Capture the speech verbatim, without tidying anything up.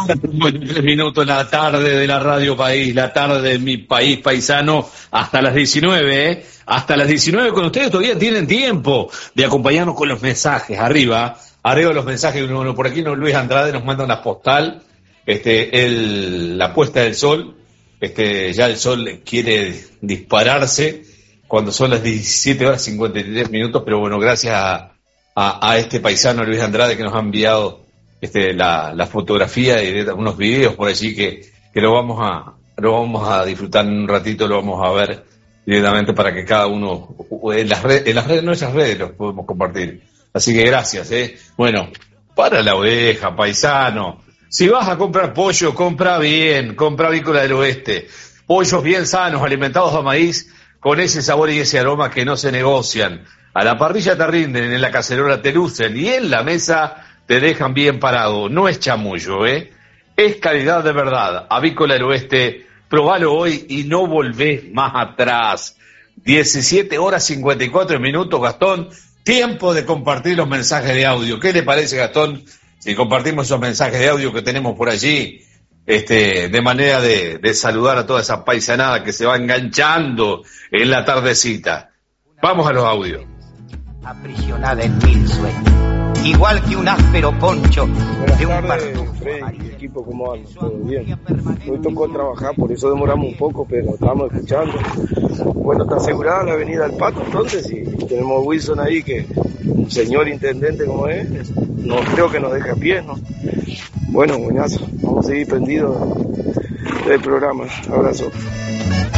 Tres minutos en la tarde de la Radio País, la tarde de mi país paisano, hasta las diecinueve, ¿eh? Hasta las diecinueve con ustedes todavía tienen tiempo de acompañarnos con los mensajes. Arriba, arriba los mensajes, bueno, por aquí no, Luis Andrade nos manda una postal, este, el, la puesta del sol, este, ya el sol quiere dispararse cuando son las diecisiete horas cincuenta y tres minutos, pero bueno, gracias a, a, a este paisano Luis Andrade que nos ha enviado Este, la, la fotografía y unos videos por allí que, que lo vamos a lo vamos a disfrutar en un ratito, lo vamos a ver directamente para que cada uno en las redes, en las redes, nuestras redes los podemos compartir. Así que gracias, eh. Bueno, para la oveja, paisano. Si vas a comprar pollo, compra bien, compra Avícola del Oeste. Pollos bien sanos, alimentados a maíz, con ese sabor y ese aroma que no se negocian. A la parrilla te rinden, en la cacerola te lucen y en la mesa te dejan bien parado. No es chamullo, ¿eh? Es calidad de verdad. Avícola del Oeste, probalo hoy y no volvés más atrás. diecisiete horas cincuenta y cuatro minutos, Gastón. Tiempo de compartir los mensajes de audio. ¿Qué le parece, Gastón, si compartimos esos mensajes de audio que tenemos por allí? Este, de manera de, de saludar a toda esa paisanada que se va enganchando en la tardecita. Vamos a los audios. Aprisionada en mil sueños. Igual que un áspero poncho Buenas de un tardes, barco. Freddy, equipo, ¿cómo anda? ¿Todo bien? Hoy tocó trabajar, por eso demoramos un poco, pero estamos escuchando. Bueno, está asegurada la avenida del Pato, entonces, y tenemos a Wilson ahí, que un señor intendente como es, no creo que nos deje a pie, ¿no? Bueno, buenazo, vamos a seguir prendidos del programa. Abrazo.